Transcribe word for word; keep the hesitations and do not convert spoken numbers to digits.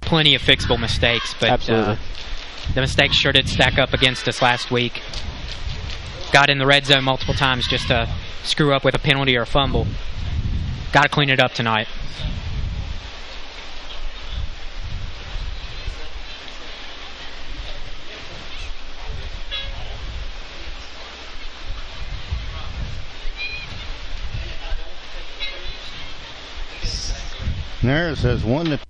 plenty of fixable mistakes, but Absolutely. Uh, the mistakes sure did stack up against us last week. Got in the red zone multiple times just to screw up with a penalty or a fumble. Got to clean it up tonight. There it says one to